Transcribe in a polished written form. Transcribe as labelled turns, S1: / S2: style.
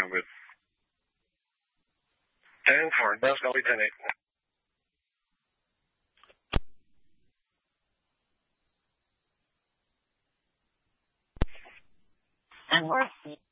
S1: with 10 for Delta Golly 10-8.
S2: And we're